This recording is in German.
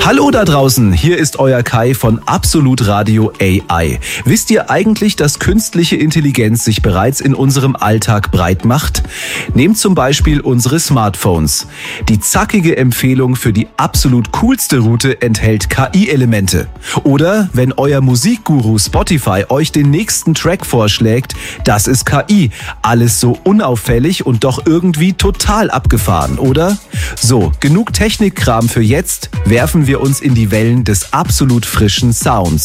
Hallo da draußen, hier ist euer Kai von Absolut Radio AI. Wisst ihr eigentlich, dass künstliche Intelligenz sich bereits in unserem Alltag breit macht? Nehmt zum Beispiel unsere Smartphones. Die zackige Empfehlung für die absolut coolste Route enthält KI-Elemente. Oder wenn euer Musikguru Spotify euch den nächsten Track vorschlägt, das ist KI. Alles so unauffällig und doch irgendwie total abgefahren, oder? So, genug Technikkram für jetzt. Werfen wir uns in die Wellen des absolut frischen Sounds.